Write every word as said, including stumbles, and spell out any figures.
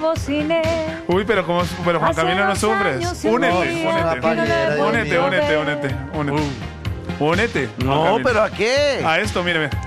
bociné. Uy, pero, como, pero Juan Hace Camilo no dos sufres. años y Únete, un únete. día Únete, que no la he únete, vuelto a únete, ver. únete, únete. Únete. Juan No, Camilo. pero ¿a qué? A esto, mire, mire.